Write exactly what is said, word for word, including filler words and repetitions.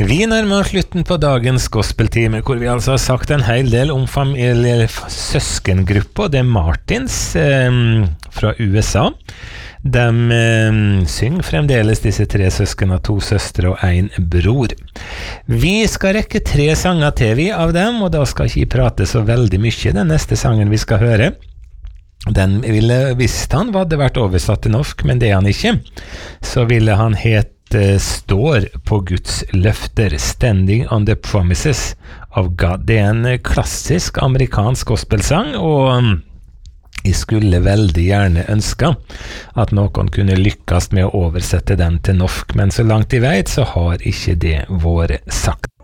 Vi nærmer oss slutten på dagens gospeltime, hvor vi altså har sagt en hel del om familie, søskengrupper. Det er Martins eh, fra U S A. De eh, synger fremdeles disse tre søskene, to søstre og en bror. Vi skal rekke tre sanger til vi av dem, og da skal ikke jeg prate så veldig mye. Den neste sangen vi skal høre, den ville, hvis han hadde vært oversatt til norsk, men det er han ikke, så ville han hete Står på Guds løfter, Standing on the Promises of God. Det er en klassisk amerikansk gospelsang, og jeg skulle veldig gjerne ønske at noen kunne lykkes med å oversette den til norsk, men så langt jeg vet så har ikke det vært sagt.